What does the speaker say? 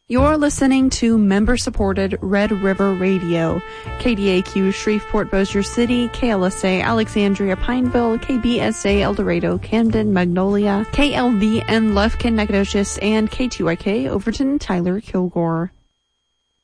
You're listening to member-supported Red River Radio, KDAQ Shreveport Bossier City, KLSA Alexandria Pineville, KBSA El Dorado Camden Magnolia, KLVN Lufkin Nacogdoches, and K2IK Overton Tyler Kilgore.